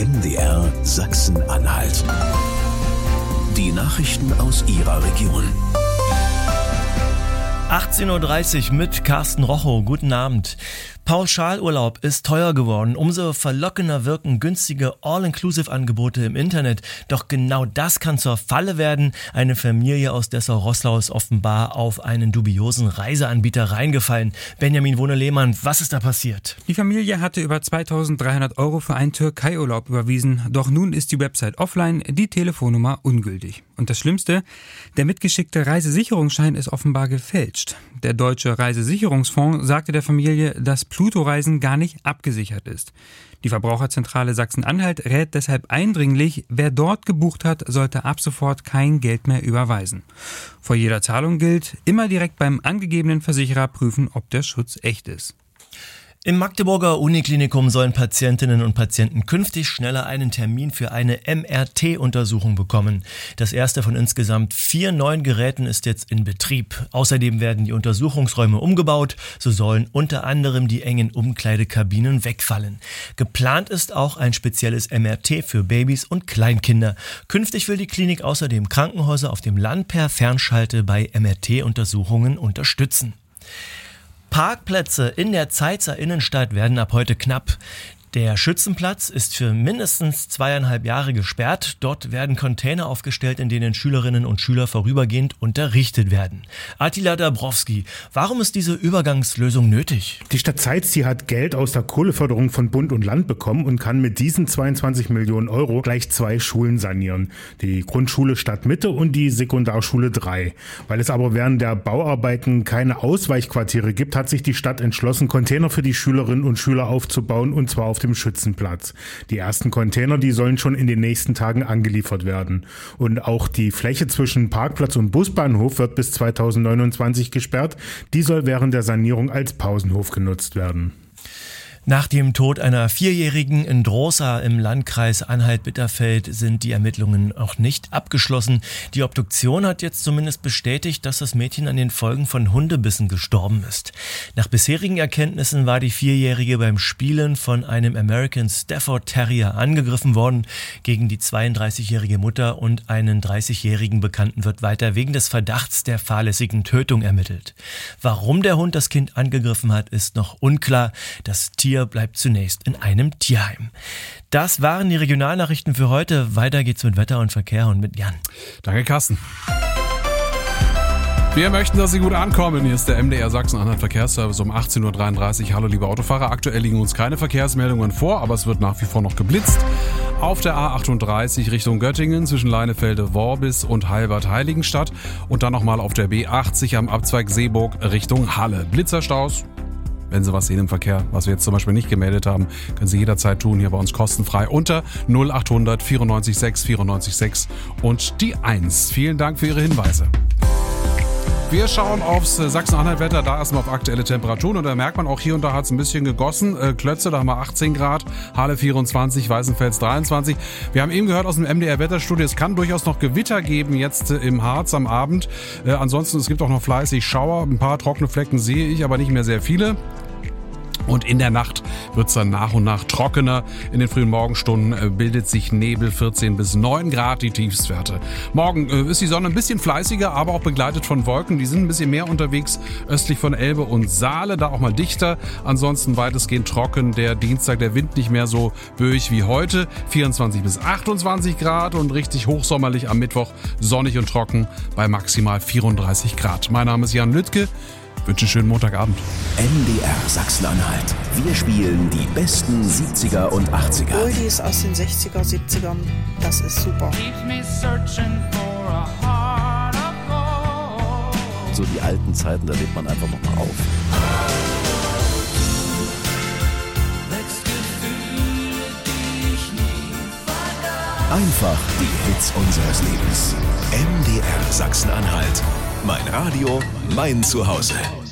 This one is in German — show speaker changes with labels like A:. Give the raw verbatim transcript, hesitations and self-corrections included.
A: M D R Sachsen-Anhalt. Die Nachrichten aus Ihrer Region.
B: achtzehn Uhr dreißig mit Carsten Rochow. Guten Abend. Pauschalurlaub ist teuer geworden. Umso verlockender wirken günstige All-Inclusive-Angebote im Internet. Doch genau das kann zur Falle werden. Eine Familie aus Dessau-Roßlau ist offenbar auf einen dubiosen Reiseanbieter reingefallen. Benjamin Wohne-Lehmann, was ist da passiert?
C: Die Familie hatte über zweitausenddreihundert Euro für einen Türkei-Urlaub überwiesen. Doch nun ist die Website offline, die Telefonnummer ungültig. Und das Schlimmste, der mitgeschickte Reisesicherungsschein ist offenbar gefälscht. Der Deutsche Reisesicherungsfonds sagte der Familie, dass Pluto-Reisen gar nicht abgesichert ist. Die Verbraucherzentrale Sachsen-Anhalt rät deshalb eindringlich, wer dort gebucht hat, sollte ab sofort kein Geld mehr überweisen. Vor jeder Zahlung gilt, immer direkt beim angegebenen Versicherer prüfen, ob der Schutz echt ist.
B: Im Magdeburger Uniklinikum sollen Patientinnen und Patienten künftig schneller einen Termin für eine M R T-Untersuchung bekommen. Das erste von insgesamt vier neuen Geräten ist jetzt in Betrieb. Außerdem werden die Untersuchungsräume umgebaut. So sollen unter anderem die engen Umkleidekabinen wegfallen. Geplant ist auch ein spezielles M R T für Babys und Kleinkinder. Künftig will die Klinik außerdem Krankenhäuser auf dem Land per Fernschalte bei M R T-Untersuchungen unterstützen. Parkplätze in der Zeitzer Innenstadt werden ab heute knapp. Der Schützenplatz ist für mindestens zweieinhalb Jahre gesperrt. Dort werden Container aufgestellt, in denen Schülerinnen und Schüler vorübergehend unterrichtet werden. Attila Dabrowski, warum ist diese Übergangslösung nötig?
D: Die Stadt Zeitz, die hat Geld aus der Kohleförderung von Bund und Land bekommen und kann mit diesen zweiundzwanzig Millionen Euro gleich zwei Schulen sanieren. Die Grundschule Stadtmitte und die Sekundarschule drei. Weil es aber während der Bauarbeiten keine Ausweichquartiere gibt, hat sich die Stadt entschlossen, Container für die Schülerinnen und Schüler aufzubauen, und zwar auf dem Schützenplatz. Die ersten Container, die sollen schon in den nächsten Tagen angeliefert werden. Und auch die Fläche zwischen Parkplatz und Busbahnhof wird bis zweitausendneunundzwanzig gesperrt. Die soll während der Sanierung als Pausenhof genutzt werden.
B: Nach dem Tod einer Vierjährigen in Droßa im Landkreis Anhalt-Bitterfeld sind die Ermittlungen noch nicht abgeschlossen. Die Obduktion hat jetzt zumindest bestätigt, dass das Mädchen an den Folgen von Hundebissen gestorben ist. Nach bisherigen Erkenntnissen war die Vierjährige beim Spielen von einem American Stafford Terrier angegriffen worden. Gegen die zweiunddreißigjährige Mutter und einen dreißigjährigen Bekannten wird weiter wegen des Verdachts der fahrlässigen Tötung ermittelt. Warum der Hund das Kind angegriffen hat, ist noch unklar. Das Tier bleibt zunächst in einem Tierheim. Das waren die Regionalnachrichten für heute. Weiter geht's mit Wetter und Verkehr und mit Jan.
E: Danke, Carsten. Wir möchten, dass Sie gut ankommen. Hier ist der M D R Sachsen-Anhalt Verkehrsservice um achtzehn Uhr dreiunddreißig. Hallo, liebe Autofahrer. Aktuell liegen uns keine Verkehrsmeldungen vor, aber es wird nach wie vor noch geblitzt. Auf der A achtunddreißig Richtung Göttingen zwischen Leinefelde-Worbis und Heilbad-Heiligenstadt und dann nochmal auf der B achtzig am Abzweig Seeburg Richtung Halle. Blitzerstaus. Wenn Sie was sehen im Verkehr, was wir jetzt zum Beispiel nicht gemeldet haben, können Sie jederzeit tun, hier bei uns kostenfrei unter null achthundert vierundneunzig sechs vierundneunzig sechs und die eins. Vielen Dank für Ihre Hinweise. Wir schauen aufs Sachsen-Anhalt-Wetter, da erstmal auf aktuelle Temperaturen und da merkt man auch, hier und da hat es ein bisschen gegossen. Äh, Klötze, da haben wir achtzehn Grad, Halle vierundzwanzig, Weißenfels dreiundzwanzig. Wir haben eben gehört aus dem M D R-Wetterstudio, es kann durchaus noch Gewitter geben jetzt äh, im Harz am Abend. Äh, ansonsten, es gibt auch noch fleißig Schauer, ein paar trockene Flecken sehe ich, aber nicht mehr sehr viele. Und in der Nacht wird es dann nach und nach trockener. In den frühen Morgenstunden bildet sich Nebel, vierzehn bis neun Grad die Tiefstwerte. Morgen ist die Sonne ein bisschen fleißiger, aber auch begleitet von Wolken. Die sind ein bisschen mehr unterwegs östlich von Elbe und Saale, da auch mal dichter. Ansonsten weitestgehend trocken. Der Dienstag, der Wind nicht mehr so böig wie heute. vierundzwanzig bis achtundzwanzig Grad und richtig hochsommerlich am Mittwoch. Sonnig und trocken bei maximal vierunddreißig Grad. Mein Name ist Jan Lüttke. Ich wünsche einen schönen Montagabend.
A: M D R Sachsen-Anhalt. Wir spielen die besten siebziger und achtziger.
F: Oldies aus den sechziger, siebzigern. Das ist super.
A: So die alten Zeiten, da lebt man einfach nochmal auf. Einfach die Hits unseres Lebens. M D R Sachsen-Anhalt. Mein Radio, mein Zuhause.